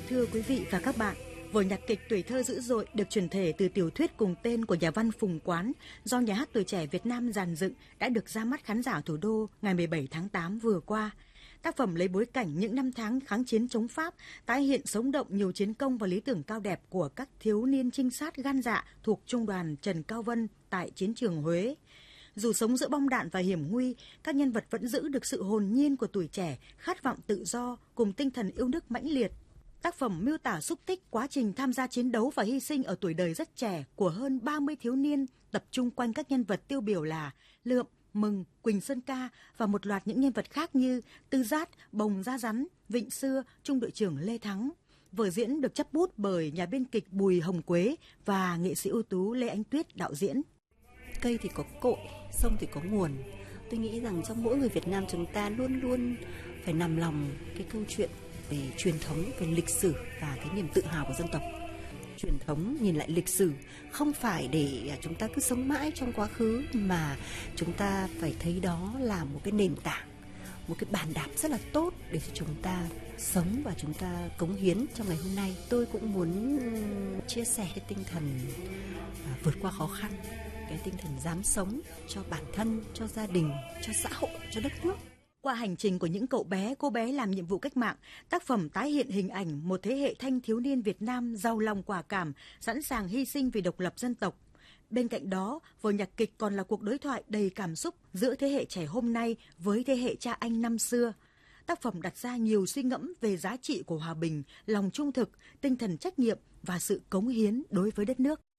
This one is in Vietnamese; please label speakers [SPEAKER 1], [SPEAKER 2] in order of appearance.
[SPEAKER 1] Thưa quý vị và các bạn, vở nhạc kịch Tuổi thơ dữ dội được chuyển thể từ tiểu thuyết cùng tên của nhà văn Phùng Quán do Nhà hát Tuổi trẻ Việt Nam dàn dựng đã được ra mắt khán giả thủ đô ngày 17 tháng 8 vừa qua. Tác phẩm lấy bối cảnh những năm tháng kháng chiến chống Pháp, tái hiện sống động nhiều chiến công và lý tưởng cao đẹp của các thiếu niên trinh sát gan dạ thuộc Trung đoàn Trần Cao Vân tại chiến trường Huế. Dù sống giữa bom đạn và hiểm nguy, các nhân vật vẫn giữ được sự hồn nhiên của tuổi trẻ, khát vọng tự do cùng tinh thần yêu nước mãnh liệt. Tác phẩm miêu tả xúc tích quá trình tham gia chiến đấu và hy sinh ở tuổi đời rất trẻ của hơn 30 thiếu niên, tập trung quanh các nhân vật tiêu biểu là Lượm, Mừng, Quỳnh Sơn Ca và một loạt những nhân vật khác như Tư Giát, Bồng Gia Rắn, Vịnh Xưa, Trung đội trưởng Lê Thắng. Vở diễn được chấp bút bởi nhà biên kịch Bùi Hồng Quế và nghệ sĩ ưu tú Lê Ánh Tuyết đạo diễn.
[SPEAKER 2] Cây thì có cội, sông thì có nguồn. Tôi nghĩ rằng trong mỗi người Việt Nam chúng ta luôn luôn phải nằm lòng cái câu chuyện về truyền thống, về lịch sử và cái niềm tự hào của dân tộc. Truyền thống nhìn lại lịch sử không phải để chúng ta cứ sống mãi trong quá khứ, mà chúng ta phải thấy đó là một cái nền tảng, một cái bàn đạp rất là tốt để cho chúng ta sống và chúng ta cống hiến trong ngày hôm nay. Tôi cũng muốn chia sẻ cái tinh thần vượt qua khó khăn, cái tinh thần dám sống cho bản thân, cho gia đình, cho xã hội, cho đất nước.
[SPEAKER 1] Qua hành trình của những cậu bé, cô bé làm nhiệm vụ cách mạng, tác phẩm tái hiện hình ảnh một thế hệ thanh thiếu niên Việt Nam giàu lòng quả cảm, sẵn sàng hy sinh vì độc lập dân tộc. Bên cạnh đó, vở nhạc kịch còn là cuộc đối thoại đầy cảm xúc giữa thế hệ trẻ hôm nay với thế hệ cha anh năm xưa. Tác phẩm đặt ra nhiều suy ngẫm về giá trị của hòa bình, lòng trung thực, tinh thần trách nhiệm và sự cống hiến đối với đất nước.